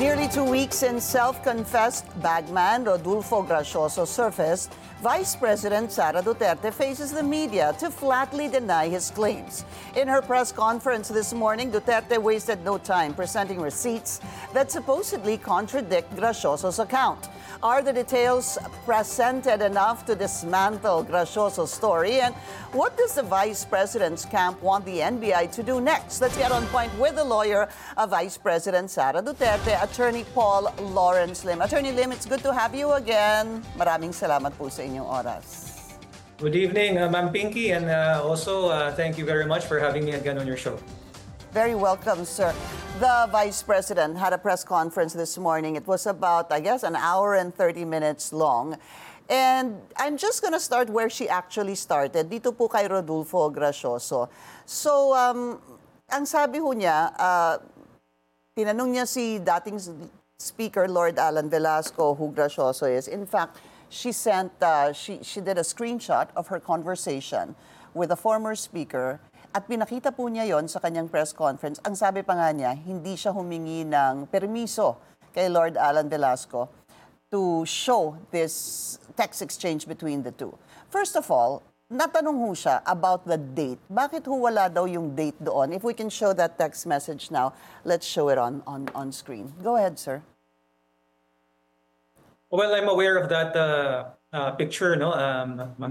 Nearly 2 weeks since self-confessed bagman Rodolfo Gracioso surfaced, Vice President Sara Duterte faces the media to flatly deny his claims. In her press conference this morning, Duterte wasted no time presenting receipts that supposedly contradict Gracioso's account. Are the details presented enough to dismantle Gracioso's story? And what does the Vice President's camp want the NBI to do next? Let's get on point with the lawyer of Vice President Sara Duterte, Attorney Paul Lawrence Lim. Attorney Lim, it's good to have you again. Maraming salamat po sa inyong oras. Good evening, Ma'am Pinky, and also thank you very much for having me again on your show. Very welcome, sir. The Vice President had a press conference this morning. It was about, I guess, an hour and 30 minutes long. And I'm just going to start where she actually started, dito po kay Rodolfo Gracioso. So, ang sabi ho niya, tinanong niya si dating Speaker Lord Alan Velasco who Gracioso is. In fact, she did a screenshot of her conversation with a former speaker at pinakita po niya yon sa kanyang press conference. Ang sabi pa nga niya, hindi siya humingi ng permiso kay Lord Alan Velasco to show this text exchange between the two. First of all, natanong ho siya about the date. Bakit ho wala daw yung date doon? If we can show that text message now, let's show it on screen. Go ahead, sir. Well, I'm aware of that picture, no,